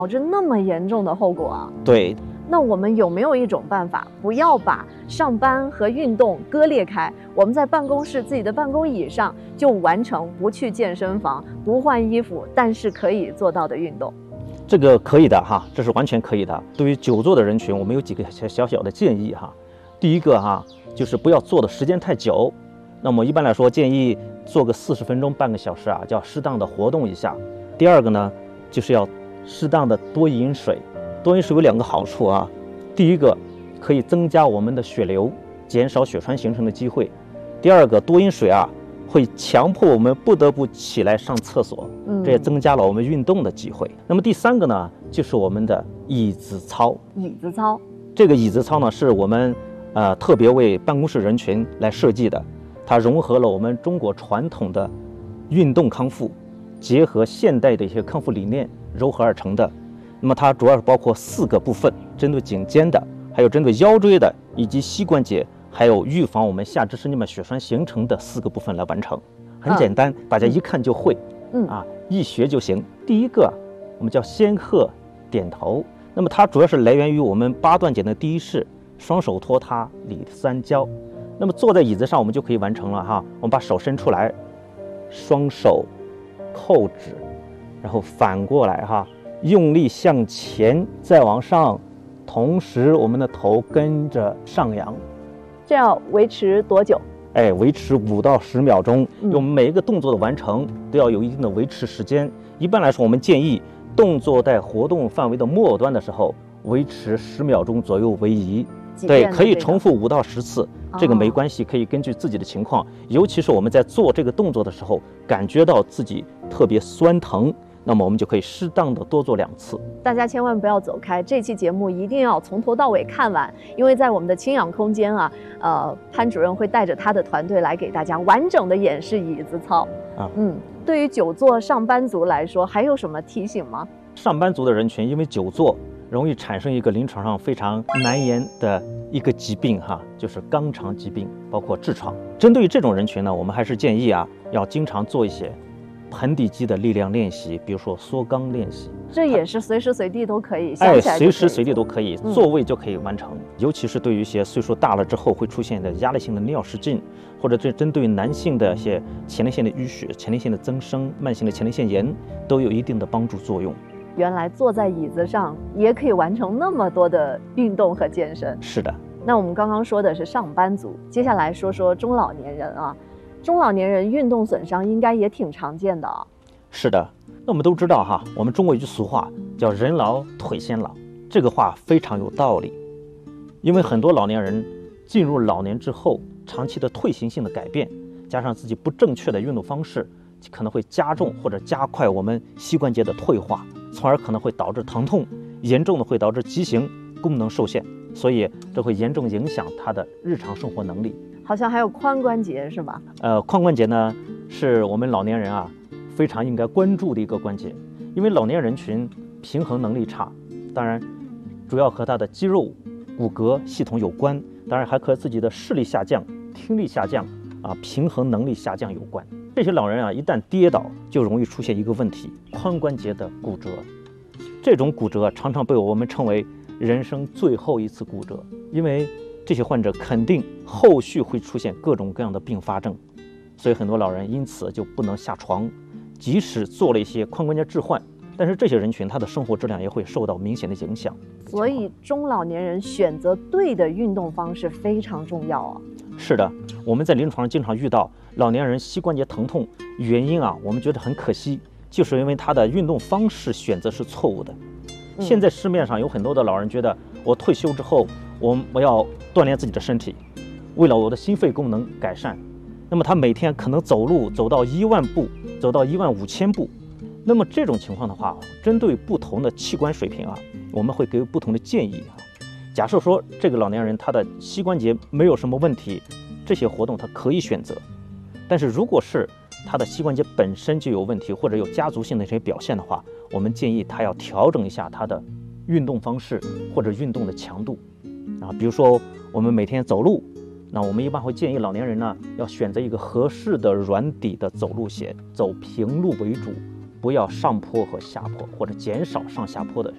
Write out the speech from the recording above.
导致那么严重的后果啊。 对， 那我们有没有一种办法，不要把上班和运动割裂开？我们在办公室自己的办公椅上就完成不去健身房、不换衣服，但是可以做到的运动。 这个可以的哈，这是完全可以的。对于久坐的人群，我们有几个小小的建议哈。第一个哈，就是不要坐的时间太久。那么一般来说，建议做个40分钟、半个小时啊，叫适当的活动一下。第二个呢，就是要适当的多饮水。多饮水有2个好处啊。第一个，可以增加我们的血流，减少血栓形成的机会。第二个，多饮水啊，会强迫我们不得不起来上厕所，这也增加了我们运动的机会。那么第3个呢，就是我们的椅子操。 椅子操， 这个椅子操呢，是我们特别为办公室人群来设计的，它融合了我们中国传统的运动康复，结合现代的一些康复理念糅合而成的。那么它主要是包括4个部分，针对颈肩的，还有针对腰椎的，以及膝关节，还有预防我们下肢神经脉血栓形成的4个部分来完成。很简单，大家一看就会，一学就行。第一个，我们叫仙鹤点头。那么它主要是来源于我们8段锦的第一式，双手托他，里3交。那么坐在椅子上，我们就可以完成了哈。我们把手伸出来，双手扣指，然后反过来哈，用力向前，再往上，同时我们的头跟着上扬。 这要维持多久？ 维持5到10秒钟。我们每一个动作的完成都要有一定的维持时间。一般来说，我们建议动作在活动范围的末端的时候，维持10秒钟左右为宜。对，可以重复5到10次，这个没关系，可以根据自己的情况。尤其是我们在做这个动作的时候，感觉到自己特别酸疼，那么我们就可以适当的多做2次。 大家千万不要走开，这期节目一定要从头到尾看完，因为在我们的清氧空间啊，潘主任会带着他的团队来给大家完整的演示椅子操。对于久坐上班族来说，还有什么提醒吗？ 上班族的人群因为久坐容易产生一个临床上非常难言的一个疾病哈，就是肛肠疾病，包括痔疮。针对于这种人群呢，我们还是建议啊，要经常做一些盆底肌的力量练习，比如说缩肛练习。 这也是随时随地都可以，想起来就可以随时随地都可以，座位就可以完成。尤其是对于一些岁数大了之后会出现的压力性的尿失禁，或者针对男性的一些前列腺的淤血、前列腺的增生、慢性的前列腺炎，都有一定的帮助作用。 原来坐在椅子上也可以完成那么多的运动和健身。 是的。 那我们刚刚说的是上班族，接下来说说中老年人啊。中老年人运动损伤应该也挺常见的啊。 是的，那我们都知道哈，我们中国有句俗话叫人老腿先老，这个话非常有道理。因为很多老年人进入老年之后，长期的退行性的改变，加上自己不正确的运动方式，可能会加重或者加快我们膝关节的退化，从而可能会导致疼痛，严重的会导致畸形，功能受限，所以这会严重影响他的日常生活能力。 好像还有髋关节是吧？ 髋关节呢，是我们老年人啊非常应该关注的一个关节，因为老年人群平衡能力差，当然主要和他的肌肉、骨骼系统有关，当然还和自己的视力下降、听力下降平衡能力下降有关。这些老人啊，一旦跌倒，就容易出现一个问题：髋关节的骨折。这种骨折常常被我们称为人生最后一次骨折，因为这些患者肯定后续会出现各种各样的并发症，所以很多老人因此就不能下床，即使做了一些髋关节置换，但是这些人群他的生活质量也会受到明显的影响。 所以中老年人选择对的运动方式非常重要啊。 是的，我们在临床上经常遇到老年人膝关节疼痛，原因啊，我们觉得很可惜，就是因为他的运动方式选择是错误的。现在市面上有很多的老人觉得，我退休之后我要锻炼自己的身体，为了我的心肺功能改善，那么他每天可能走路走到1万步，走到15000步。那么这种情况的话，针对不同的器官水平啊，我们会给不同的建议啊。假设说这个老年人他的膝关节没有什么问题，这些活动他可以选择。但是如果是他的膝关节本身就有问题，或者有家族性的这些表现的话，我们建议他要调整一下他的运动方式或者运动的强度比如说我们每天走路，那我们一般会建议老年人呢，要选择一个合适的软底的走路鞋，走平路为主，不要上坡和下坡，或者减少上下坡的